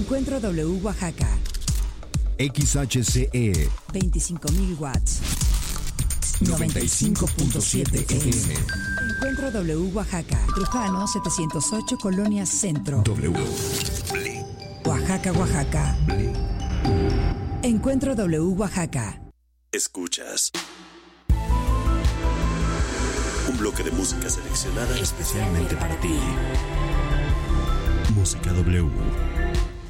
Encuentro W Oaxaca. XHCE 25.000 watts. 95.7 FM. Encuentro W Oaxaca. Trujano 708, Colonia Centro. W. Oaxaca, Oaxaca. Encuentro W Oaxaca. Escuchas un bloque de música seleccionada especialmente para ti. Música W.